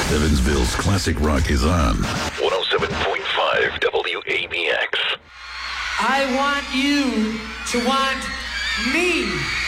Evansville's classic rock is on 107.5 WABX. I want you to want me.